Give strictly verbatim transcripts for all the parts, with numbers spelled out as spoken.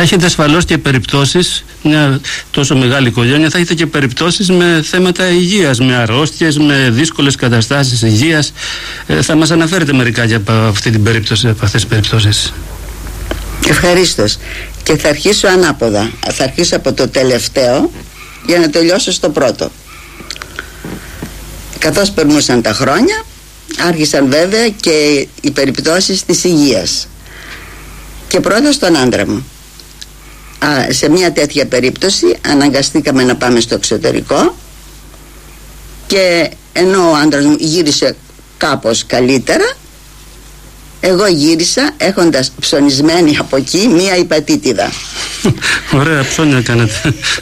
έχετε ασφαλώς και περιπτώσεις, μια τόσο μεγάλη οικογένεια, θα έχετε και περιπτώσεις με θέματα υγείας, με αρρώστιες, με δύσκολες καταστάσεις υγείας. Ε, θα μας αναφέρετε μερικά για αυτή την περίπτωση, από αυτές τις περιπτώσεις? Ευχαρίστως. Και θα αρχίσω ανάποδα. Θα αρχίσω από το τελευταίο για να τελειώσω στο πρώτο. Καθώς περνούσαν τα χρόνια, άρχισαν βέβαια και οι περιπτώσεις της υγείας. Και πρώτα στον άντρα μου. Α, σε μια τέτοια περίπτωση αναγκαστήκαμε να πάμε στο εξωτερικό, και ενώ ο άντρας μου γύρισε κάπως καλύτερα, εγώ γύρισα έχοντας ψωνισμένη από εκεί μία υπατήτιδα. Ωραία ψώνια κάνετε.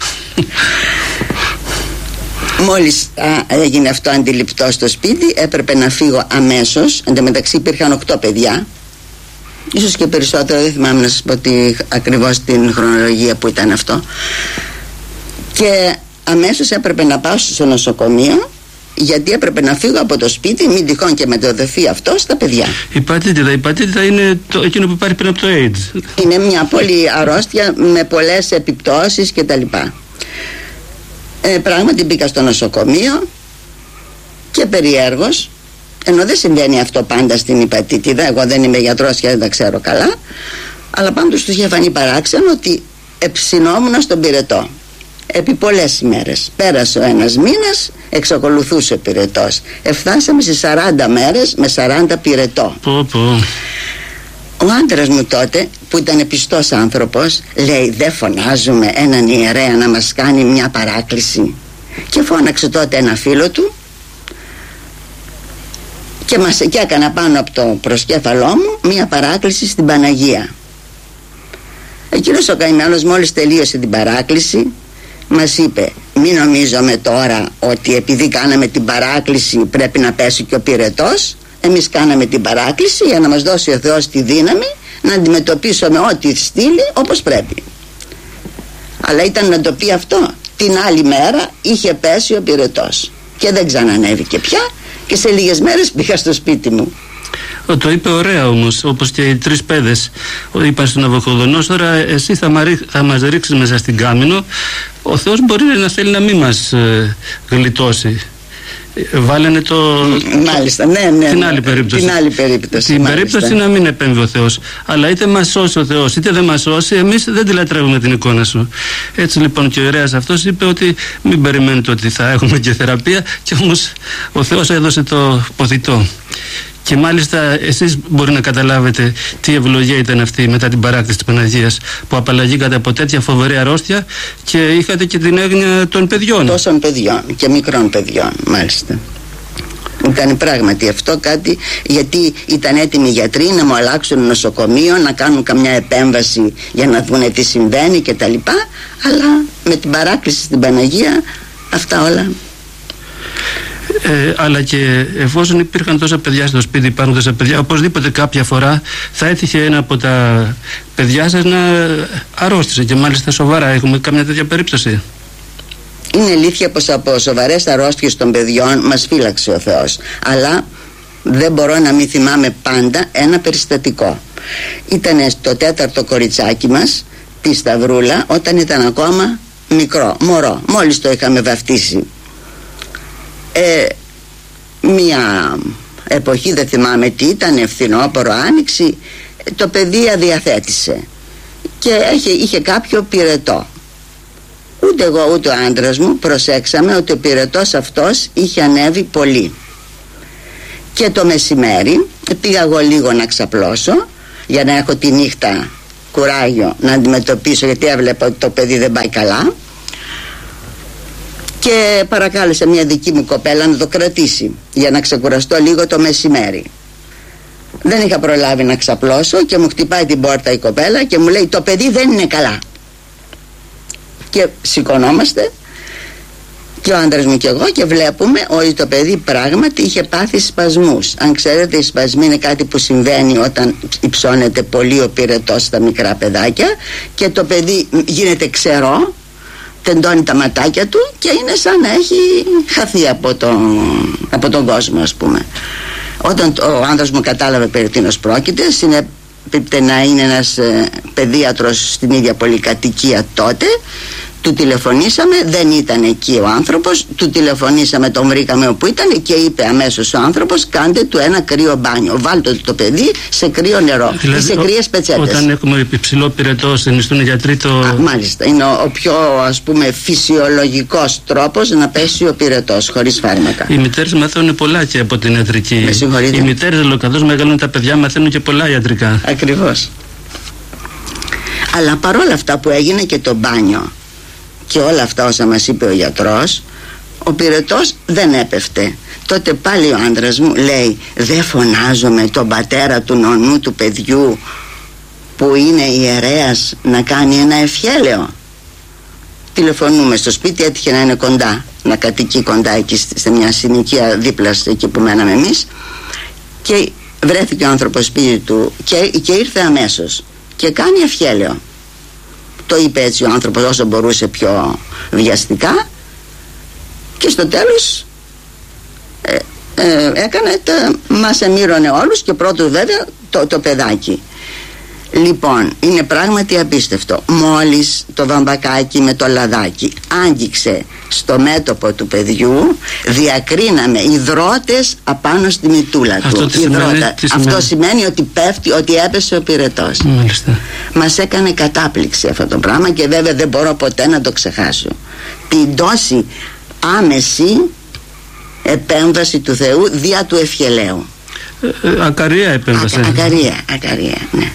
Μόλις α, έγινε αυτό αντιληπτό στο σπίτι, έπρεπε να φύγω αμέσως. Εν τω μεταξύ υπήρχαν οκτώ παιδιά, ίσως και περισσότερο, δεν θυμάμαι να σας πω τι, ακριβώς την χρονολογία που ήταν αυτό. Και αμέσως έπρεπε να πάω στο νοσοκομείο, γιατί έπρεπε να φύγω από το σπίτι, μην τυχόν και μεταδοθεί αυτό στα παιδιά. Η πατήτιδα, η πατήτιδα είναι το, εκείνο που υπάρχει πριν από το AIDS. Είναι μια πολύ αρρώστια με πολλές επιπτώσεις κτλ. Ε, πράγματι μπήκα στο νοσοκομείο και περιέργως, ενώ δεν συμβαίνει αυτό πάντα στην υπατήτιδα, εγώ δεν είμαι γιατρός και δεν τα ξέρω καλά, αλλά πάντως τους είχε φανεί παράξενο ότι εψινόμουν στον πυρετό επί πολλές ημέρες. Πέρασε ο ένας μήνας, εξακολουθούσε ο πυρετός. Εφτάσαμε σε σαράντα μέρες με σαράντα πυρετό. Πω, πω. Ο άντρας μου τότε, που ήταν πιστός άνθρωπος, λέει: δεν φωνάζουμε έναν ιερέα να μας κάνει μια παράκληση? Και φώναξε τότε ένα φίλο του και μας και έκανα πάνω από το προσκέφαλό μου μια παράκληση στην Παναγία. Εκείνος ο καημένος μόλις τελείωσε την παράκληση μας είπε: μην νομίζουμε τώρα ότι επειδή κάναμε την παράκληση πρέπει να πέσει και ο πυρετός. Εμείς κάναμε την παράκληση για να μας δώσει ο Θεός τη δύναμη να αντιμετωπίσουμε ό,τι στείλει όπως πρέπει. Αλλά ήταν να το πει αυτό, την άλλη μέρα είχε πέσει ο πυρετός και δεν ξανανέβηκε πια, και σε λίγες μέρες πήγα στο σπίτι μου. Το είπε ωραία όμως, όπως και οι τρεις παιδες. Είπαν στον Ναβουχοδονόσορα: εσύ θα, μα, θα μας ρίξεις μέσα στην Κάμινο, ο Θεός μπορεί να θέλει να μην μας ε, γλιτώσει. Βάλανε το, μάλιστα, ναι, ναι, την άλλη περίπτωση. Την άλλη περίπτωση, την περίπτωση να μην επέμβει ο Θεός. Αλλά είτε μας σώσει ο Θεός είτε δεν μας σώσει, εμείς δεν τη λατρεύουμε την εικόνα σου. Έτσι λοιπόν και ο ιερέας αυτός είπε ότι μην περιμένετε ότι θα έχουμε και θεραπεία, και όμως ο Θεός έδωσε το ποδητό. Και μάλιστα εσείς μπορεί να καταλάβετε τι ευλογία ήταν αυτή μετά την παράκληση της Παναγίας, που απαλλαγήκατε από τέτοια φοβερή αρρώστια και είχατε και την έγνοια των παιδιών. Τόσων παιδιών και μικρών παιδιών, μάλιστα. Ήταν πράγματι αυτό κάτι, γιατί ήταν έτοιμοι οι γιατροί να μου αλλάξουν νοσοκομείο, να κάνουν καμιά επέμβαση για να δούνε τι συμβαίνει κτλ. Αλλά με την παράκληση στην Παναγία αυτά όλα. Ε, αλλά και εφόσον υπήρχαν τόσα παιδιά στο σπίτι, υπάρχουν τόσα παιδιά, οπωσδήποτε κάποια φορά θα έτυχε ένα από τα παιδιά σας να αρρώστησε, και μάλιστα σοβαρά. Έχουμε καμιά τέτοια περίπτωση? Είναι αλήθεια πως από σοβαρές αρρώστιες των παιδιών μας φύλαξε ο Θεός, αλλά δεν μπορώ να μην θυμάμαι πάντα ένα περιστατικό. Ήταν το τέταρτο κοριτσάκι μας, τη Σταυρούλα, όταν ήταν ακόμα μικρό, μωρό, μόλις το είχαμε βαφτίσει. Ε, μια εποχή, δεν θυμάμαι τι ήταν, φθινόπωρο, άνοιξη, το παιδί αδιαθέτησε και είχε, είχε κάποιο πυρετό. Ούτε εγώ ούτε ο άντρας μου προσέξαμε ότι ο πυρετός αυτός είχε ανέβει πολύ. Και το μεσημέρι πήγα εγώ λίγο να ξαπλώσω για να έχω τη νύχτα κουράγιο να αντιμετωπίσω, γιατί έβλεπα ότι το παιδί δεν πάει καλά, και παρακάλεσα μια δική μου κοπέλα να το κρατήσει για να ξεκουραστώ λίγο το μεσημέρι. Δεν είχα προλάβει να ξαπλώσω και μου χτυπάει την πόρτα η κοπέλα και μου λέει: το παιδί δεν είναι καλά. Και σηκωνόμαστε και ο άντρας μου και εγώ και βλέπουμε ότι το παιδί πράγματι είχε πάθει σπασμούς. Αν ξέρετε, οι σπασμοί είναι κάτι που συμβαίνει όταν υψώνεται πολύ ο πυρετός στα μικρά παιδάκια και το παιδί γίνεται ξερό, τεντώνει τα ματάκια του και είναι σαν να έχει χαθεί από τον, από τον κόσμο, ας πούμε. Όταν ο άντρας μου κατάλαβε περί τίνος πρόκειται, συνε, έπρεπε να είναι ένας ε, παιδίατρος στην ίδια πολυκατοικία τότε. Του τηλεφωνήσαμε, δεν ήταν εκεί ο άνθρωπος. Του τηλεφωνήσαμε, τον βρήκαμε όπου ήταν και είπε αμέσως ο άνθρωπος: κάντε του ένα κρύο μπάνιο. Βάλτε το παιδί σε κρύο νερό, δηλαδή, ή σε κρύες πετσέτες. Όταν έχουμε υψηλό πυρετό, συνιστούν οι γιατροί το. Α, μάλιστα. Είναι ο, ο πιο, ας πούμε, φυσιολογικός τρόπος να πέσει ο πυρετός χωρίς φάρμακα. Οι μητέρες μαθαίνουν πολλά και από την ιατρική. Με συγχωρείτε. Οι μητέρες, καθώς μεγαλώνουν τα παιδιά, μαθαίνουν και πολλά ιατρικά. Ακριβώς. Αλλά παρόλα αυτά που έγινε και το μπάνιο και όλα αυτά όσα μας είπε ο γιατρός, ο πυρετός δεν έπεφτε. Τότε πάλι ο άντρας μου λέει: δεν φωνάζομαι τον πατέρα του νονού του παιδιού που είναι ιερέας να κάνει ένα ευχέλαιο? Τηλεφωνούμε στο σπίτι, έτυχε να είναι κοντά, να κατοικεί κοντά εκεί σε μια συνοικία δίπλα εκεί που μέναμε εμείς, και βρέθηκε ο άνθρωπος σπίτι του και, και ήρθε αμέσως και κάνει ευχέλαιο. Το είπε έτσι ο άνθρωπος όσο μπορούσε πιο βιαστικά, και στο τέλος ε, ε, έκανε τα, μας εμύρωνε όλους και πρώτος βέβαια το, το παιδάκι. Λοιπόν, είναι πράγματι απίστευτο. Μόλις το βαμβακάκι με το λαδάκι άγγιξε στο μέτωπο του παιδιού, διακρίναμε υδρότες απάνω στη μητούλα του. Αυτό, σημαίνει, Αυτό σημαίνει ότι πέφτει, ότι έπεσε ο πυρετός. Μάλιστα. Μας έκανε κατάπληξη αυτό το πράγμα και βέβαια δεν μπορώ ποτέ να το ξεχάσω. Την τόση άμεση επέμβαση του Θεού δια του ευχελαίου. Ε, ε, ακαρία επέμβαση. Ακα, ακαρία, ακαρία, ναι.